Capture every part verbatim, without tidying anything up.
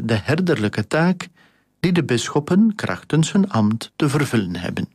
over de herderlijke taak die de bisschoppen krachtens hun ambt te vervullen hebben.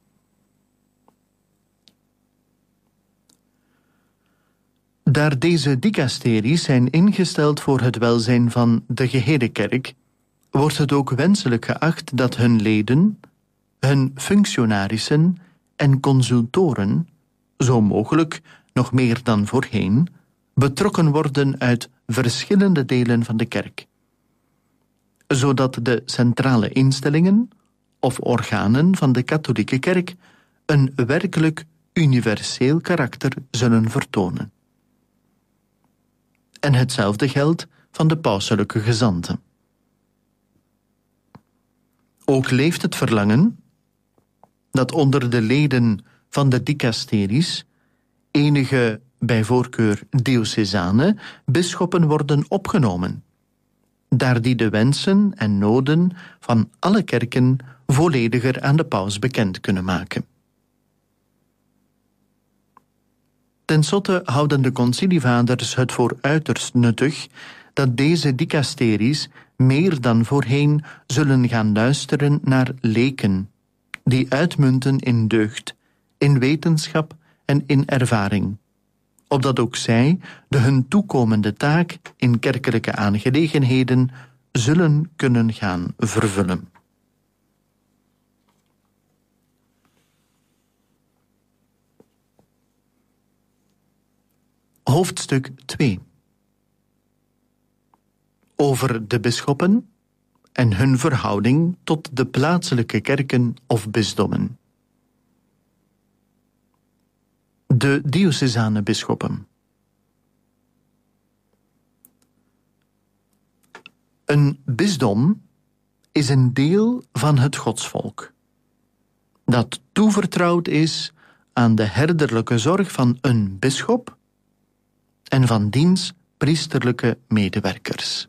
Daar deze dicasteries zijn ingesteld voor het welzijn van de gehele kerk, wordt het ook wenselijk geacht dat hun leden, hun functionarissen en consultoren, zo mogelijk nog meer dan voorheen, betrokken worden uit verschillende delen van de kerk, zodat de centrale instellingen of organen van de katholieke kerk een werkelijk universeel karakter zullen vertonen. En hetzelfde geldt van de pauselijke gezanten. Ook leeft het verlangen dat onder de leden van de dicasteries enige, bij voorkeur diocesane, bisschoppen worden opgenomen, daar die de wensen en noden van alle kerken vollediger aan de paus bekend kunnen maken. Ten slotte houden de concilievaders het voor uiterst nuttig dat deze dicasteries meer dan voorheen zullen gaan luisteren naar leken, die uitmunten in deugd, in wetenschap en in ervaring, opdat ook zij de hun toekomende taak in kerkelijke aangelegenheden zullen kunnen gaan vervullen. Hoofdstuk twee. Over de bisschoppen en hun verhouding tot de plaatselijke kerken of bisdommen. De diocesane bisschoppen. Een bisdom is een deel van het godsvolk, dat toevertrouwd is aan de herderlijke zorg van een bisschop en van diens priesterlijke medewerkers.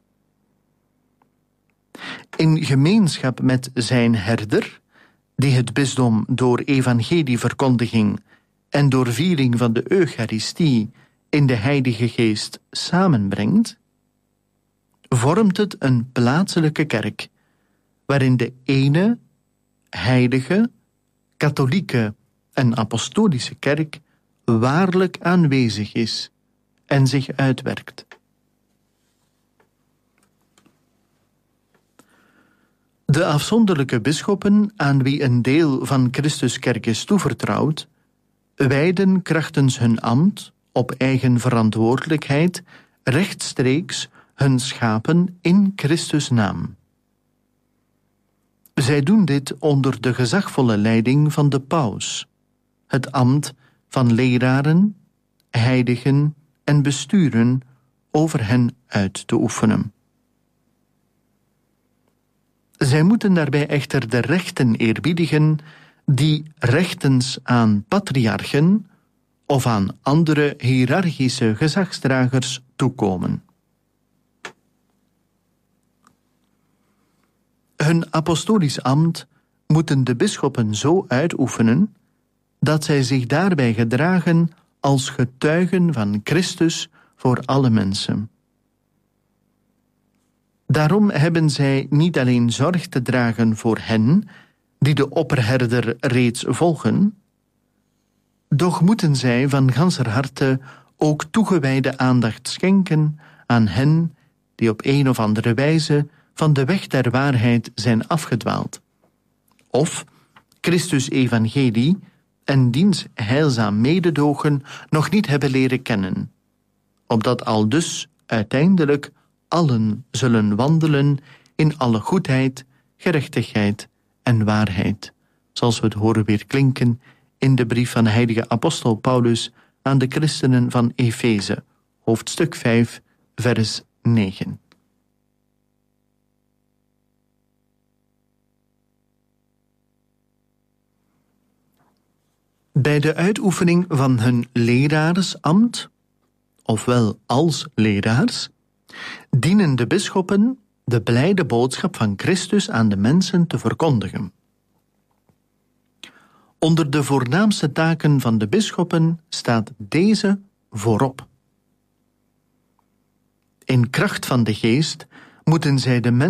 In gemeenschap met zijn herder, die het bisdom door evangelieverkondiging en door viering van de Eucharistie in de Heilige Geest samenbrengt, vormt het een plaatselijke kerk, waarin de ene, heilige, katholieke en apostolische kerk waarlijk aanwezig is en zich uitwerkt. De afzonderlijke bisschoppen, aan wie een deel van Christus kerk is toevertrouwd, wijden krachtens hun ambt op eigen verantwoordelijkheid rechtstreeks hun schapen in Christus naam. Zij doen dit onder de gezagvolle leiding van de paus, het ambt van leraren, heiligen en besturen over hen uit te oefenen. Zij moeten daarbij echter de rechten eerbiedigen die rechtens aan patriarchen of aan andere hiërarchische gezagsdragers toekomen. Hun apostolisch ambt moeten de bisschoppen zo uitoefenen dat zij zich daarbij gedragen als getuigen van Christus voor alle mensen. Daarom hebben zij niet alleen zorg te dragen voor hen die de opperherder reeds volgen, doch moeten zij van ganser harte ook toegewijde aandacht schenken aan hen die op een of andere wijze van de weg der waarheid zijn afgedwaald, of Christus evangelie en diens heilzaam mededogen nog niet hebben leren kennen, opdat aldus uiteindelijk allen zullen wandelen in alle goedheid, gerechtigheid en waarheid, zoals we het horen weer klinken in de brief van de heilige apostel Paulus aan de christenen van Efeze, hoofdstuk vijf, vers negen. Bij de uitoefening van hun leraarsambt, ofwel als leraars, dienen de bisschoppen de blijde boodschap van Christus aan de mensen te verkondigen. Onder de voornaamste taken van de bisschoppen staat deze voorop. In kracht van de geest moeten zij de mensen